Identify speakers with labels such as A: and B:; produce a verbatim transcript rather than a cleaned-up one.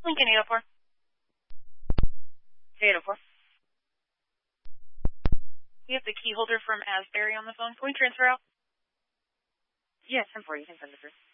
A: Lincoln eight oh four. eight oh four. We have the key holder from Asbury on the phone. Can we transfer out?
B: Yes, ten four. You can send it through.